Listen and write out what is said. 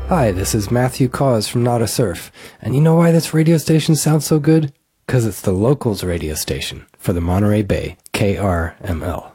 Hi, this is Matthew Cause from Not a Surf, and you know why this radio station sounds so good? Because it's the locals radio station for the Monterey Bay, KRML.